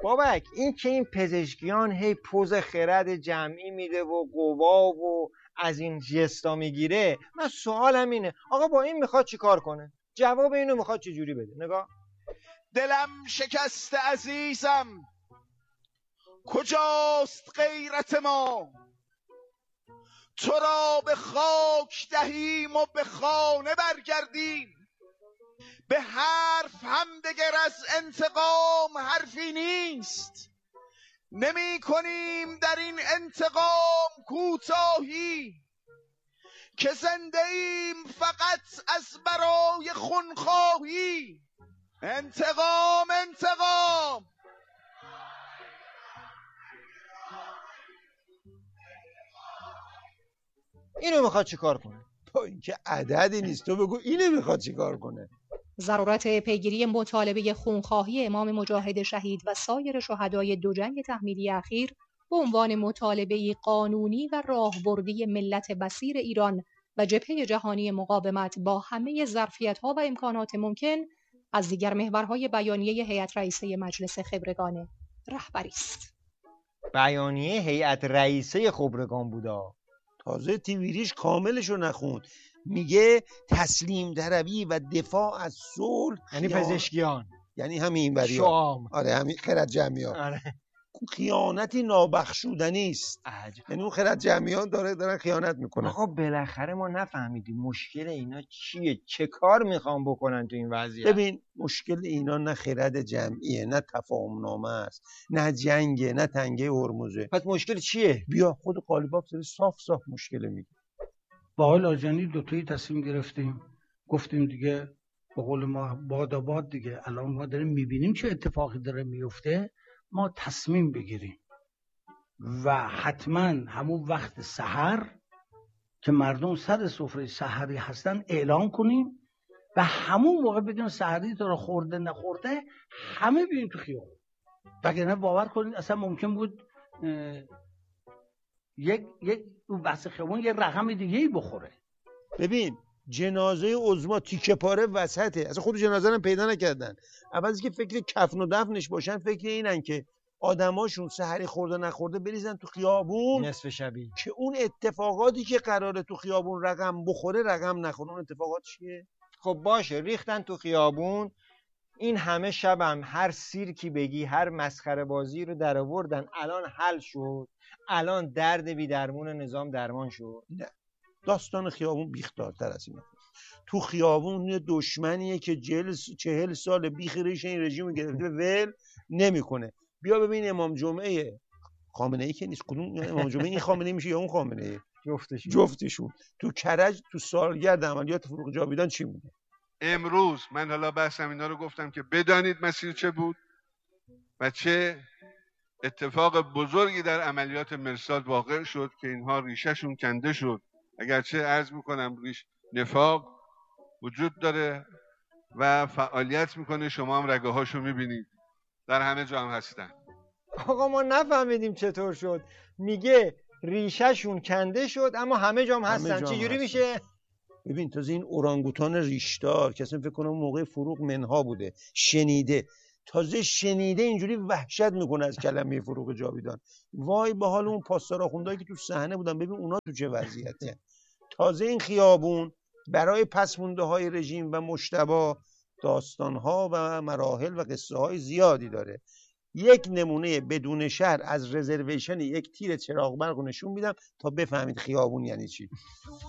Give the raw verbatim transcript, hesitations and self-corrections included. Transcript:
بابک این که این پزشکیان هی پوز خرد جمعی میده و قوا و از این جستا میگیره، من سوالم اینه آقا با این میخواد چی کار کنه؟ جواب اینو میخواد چه جوری بده؟ نگاه. دلم شکست عزیزم، کجاست غیرت ما؟ تو را به خاک دهیم و به خانه برگردیم، به حرف هم دگر از انتقام حرفی نیست. نمی کنیم در این انتقام کوتاهی، که زنده ایم فقط از برای خونخواهی. انتقام انتقام. اینو میخواد چی کار کنه؟ با اینکه عددی نیست تو بگو اینو میخواد چی کار کنه. ضرورت پیگیری مطالبه خونخواهی امام مجاهد شهید و سایر شهدای دو جنگ تحمیلی اخیر به عنوان مطالبه قانونی و راهبردی ملت بصیر ایران و جبهه جهانی مقاومت با همه ظرفیت‌ها و امکانات ممکن از دیگر محورهای بیانیه هیئت رئیسه مجلس خبرگان رهبری است. بیانیه هیئت رئیسه خبرگان بودا. تازه تیویریش کاملشو نخوند، میگه تسلیم طلبی و دفاع از صلح، یعنی پزشکیان، یعنی همین بریا شام، آره همین خرد جمعیان، آره. خیانتی نابخشودنی است. یعنی اون خرد جمعیان داره دارن خیانت میکنن. آقا بالاخره ما نفهمیدیم مشکل اینا چیه، چه کار میخوان بکنن تو این وضعیت. ببین مشکل اینا نه خرد جمعیه، نه تفاهم نامه است، نه جنگه، نه تنگه هرمزه. پس مشکل چیه؟ بیا خود قالیباف صاف صاف مشکل میگه. با آقای لاجانی دوتایی تصمیم گرفتیم، گفتیم دیگه به قول ما باداباد دیگه، الان ما داریم میبینیم چه اتفاقی داره میفته، ما تصمیم بگیریم و حتما همون وقت سحر که مردم سر سفره سحری هستن اعلام کنیم و همون موقع بگیم سحری تو رو خورده نخورده همه بیاین تو خیابون. وگرنه باور کنید اصلا ممکن بود یک یک اون بحث خیابون یه رقم دیگه ای بخوره. ببین جنازه عظما تیکه پاره وسطه، اصلا خود جنازه رو پیدا نکردن. اول از که فکر کفن و دفنش باشن، فکر اینن که آدماشون سحری خورده نخورده بریزن تو خیابون نصف شبی، که اون اتفاقاتی که قراره تو خیابون رقم بخوره رقم نخوره. اون اتفاقات چیه؟ خب باشه ریختن تو خیابون، این همه شبم هر سیرکی بگی هر مسخره بازی رو در آوردن، الان حل شد، الان درد بی درمون نظام درمان شد. نه، داستان خیابون بیخدارتر از اینه. تو خیابون دشمنیه که چهل سال بیخ ریش این رژیم گرفته ول نمیکنه. بیا ببین امام جمعه خامنه ای که نیست، کدوم امام جمعه این خامنه ای میشه یا اون خامنه ای؟ جفتشون جفتشون تو کرج تو سالگرد عملیات فروغ جاویدان چی میگه؟ امروز من حالا بحثم اینا رو گفتم که بدانید مسیر چه بود و چه اتفاق بزرگی در عملیات مرصاد واقع شد که اینها ریشهشون کنده شد. اگرچه عرض میکنم ریش نفاق وجود داره و فعالیت میکنه، شما هم رگه هاشو میبینید در همه جا هم هستن. آقا ما نفهمیدیم چطور شد، میگه ریشهشون کنده شد اما همه جام هستن. چجوری میشه؟ ببین تازه این اورانگوتان ریشدار که اصلا فکر کنم موقع فروغ منها بوده، شنیده، تازه شنیده اینجوری وحشت میکنه از کلمه فروغ جاویدان. وای به حال اون پاسدار آخوندایی که تو صحنه بودن، ببین اونا تو چه وضعیتی. تازه این خیابون برای پسمونده های رژیم و مجتبی داستانها و مراحل و قصه های زیادی داره. یک نمونه بدون شهر از رزرویشن یک تیر چراغ برق نشون میدم تا بفهمید خیابون یعنی چی.